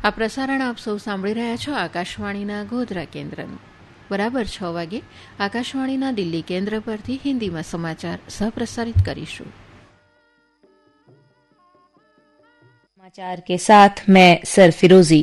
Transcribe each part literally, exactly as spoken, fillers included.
આ પ્રસારણ આપ સૌ સાંભળી રહ્યા છો આકાશવાણીના ગોધરા કેન્દ્રનું. બરાબર છ વાગે આકાશવાણીના દિલ્હી કેન્દ્ર પરથી હિન્દીમાં સમાચાર સહપ્રસારિત કરીશું. समाचार के साथ मैं सरफिरोजी.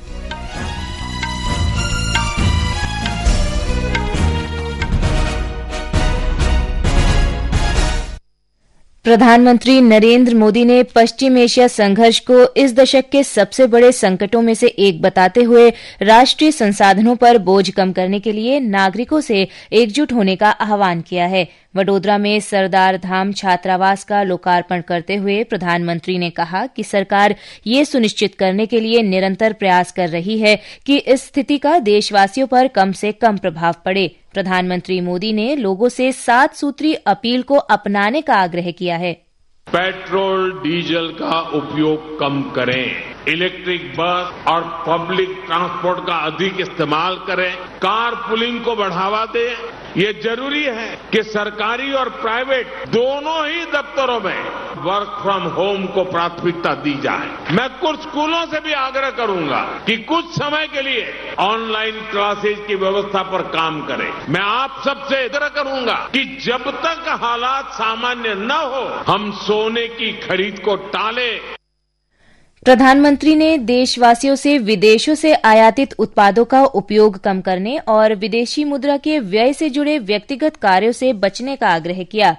प्रधानमंत्री नरेंद्र मोदी ने पश्चिम एशिया संघर्ष को इस दशक के सबसे बड़े संकटों में से एक बताते हुए राष्ट्रीय संसाधनों पर बोझ कम करने के लिए नागरिकों से एकजुट होने का आह्वान किया है. वडोदरा में सरदार धाम छात्रावास का लोकार्पण करते हुए प्रधानमंत्री ने कहा कि सरकार ये सुनिश्चित करने के लिए निरंतर प्रयास कर रही है कि इस स्थिति का देशवासियों पर कम से कम प्रभाव पड़े. प्रधानमंत्री मोदी ने लोगों से सात सूत्री अपील को अपनाने का आग्रह किया है. पेट्रोल डीजल का उपयोग कम करें, इलेक्ट्रिक बस और पब्लिक ट्रांसपोर्ट का अधिक इस्तेमाल करें, कार पुलिंग को बढ़ावा दें. ये जरूरी है कि सरकारी और प्राइवेट दोनों ही दफ्तरों में वर्क फ्रॉम होम को प्राथमिकता दी जाए. मैं कुछ स्कूलों से भी आग्रह करूंगा कि कुछ समय के लिए ऑनलाइन क्लासेज की व्यवस्था पर काम करें. मैं आप सबसे आग्रह करूंगा कि जब तक हालात सामान्य न हो हम सोने की खरीद को टालें. प्रधानमंत्री ने देशवासियों से विदेशों से आयातित उत्पादों का उपयोग कम करने और विदेशी मुद्रा के व्यय से जुड़े व्यक्तिगत कार्यों से बचने का आग्रह किया.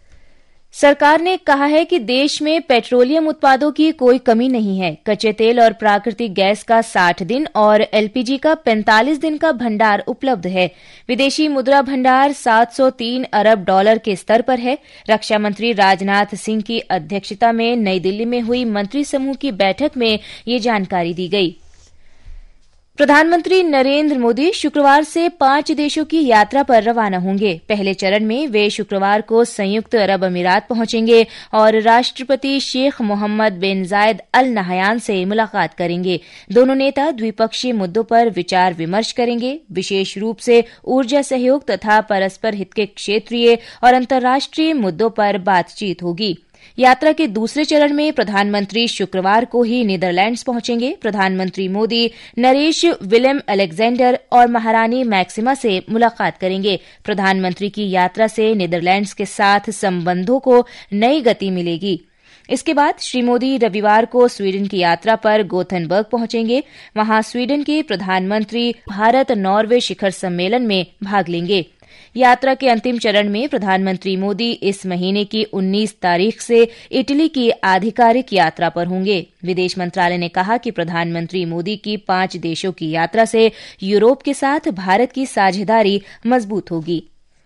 सरकार ने कहा है कि देश में पेट्रोलियम उत्पादों की कोई कमी नहीं है. कच्चे तेल और प्राकृतिक गैस का साठ दिन और एलपीजी का पैंतालीस दिन का भंडार उपलब्ध है. विदेशी मुद्रा भंडार सात सौ तीन अरब डॉलर के स्तर पर है. रक्षा मंत्री राजनाथ सिंह की अध्यक्षता में नई दिल्ली में हुई मंत्री समूह की बैठक में ये जानकारी दी गई. प्रधानमंत्री नरेंद्र मोदी शुक्रवार से पांच देशों की यात्रा पर रवाना होंगे. पहले चरण में वे शुक्रवार को संयुक्त अरब अमीरात पहुंचेंगे और राष्ट्रपति शेख मोहम्मद बिन जायद अल नहयान से मुलाकात करेंगे. दोनों नेता द्विपक्षीय मुद्दों पर विचार विमर्श करेंगे. विशेष रूप से ऊर्जा सहयोग तथा परस्पर हित के क्षेत्रीय और अंतर्राष्ट्रीय मुद्दों पर बातचीत होगी. यात्रा के दूसरे चरण में प्रधानमंत्री शुक्रवार को ही नीदरलैंड्स पहुंचेंगे. प्रधानमंत्री मोदी नरेश विलेम अलेक्जेंडर और महारानी मैक्सिमा से मुलाकात करेंगे. प्रधानमंत्री की यात्रा से नीदरलैंड्स के साथ संबंधों को नई गति मिलेगी. इसके बाद श्री मोदी रविवार को स्वीडन की यात्रा पर गोथनबर्ग पहुंचेंगे. वहां स्वीडन के प्रधानमंत्री भारत नॉर्वे शिखर सम्मेलन में भाग लेंगे. यात्रा के अंतिम चरण में प्रधानमंत्री मोदी इस महीने की उन्नीस तारीख से इटली की आधिकारिक यात्रा पर होंगे. विदेश मंत्रालय ने कहा कि प्रधानमंत्री मोदी की पांच देशों की यात्रा से यूरोप के साथ भारत की साझेदारी मजबूत होगी.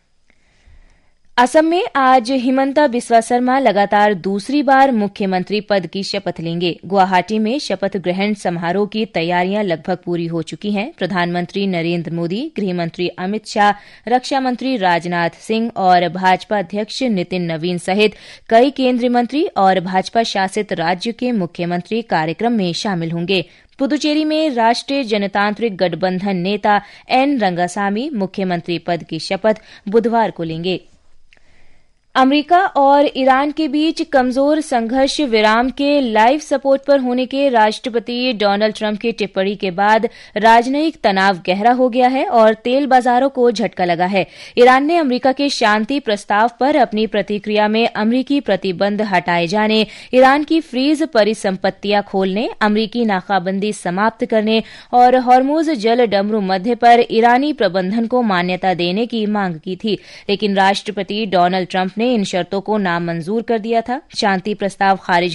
असम में आज हिमंता बिस्वा शर्मा लगातार दूसरी बार मुख्यमंत्री पद की शपथ लेंगे. गुवाहाटी में शपथ ग्रहण समारोह की तैयारियां लगभग पूरी हो चुकी हैं. प्रधानमंत्री नरेंद्र मोदी, गृहमंत्री अमित शाह, रक्षा मंत्री राजनाथ सिंह और भाजपा अध्यक्ष नितिन नवीन सहित कई केंद्रीय मंत्री और भाजपा शासित राज्य के मुख्यमंत्री कार्यक्रम में शामिल होंगे. पुदुचेरी में राष्ट्रीय जनतांत्रिक गठबंधन नेता एन रंगासामी मुख्यमंत्री पद की शपथ बुधवार को लेंगे. अमेरिका और ईरान के बीच कमजोर संघर्ष विराम के लाइव सपोर्ट पर होने के राष्ट्रपति डोनाल्ड ट्रंप की टिप्पणी के बाद राजनयिक तनाव गहरा हो गया है और तेल बाजारों को झटका लगा है. ईरान ने अमेरिका के शांति प्रस्ताव पर अपनी प्रतिक्रिया में अमेरिकी प्रतिबंध हटाए जाने, ईरान की फ्रीज परिसंपत्तियां खोलने, अमेरिकी नाकाबंदी समाप्त करने और हॉर्मुज जल डमरू मध्य पर ईरानी प्रबंधन को मान्यता देने की मांग की थी. लेकिन राष्ट्रपति डोनाल्ड ट्रंप ने इन शर्तों को नामंजूर कर दिया था. शांति प्रस्ताव खारिज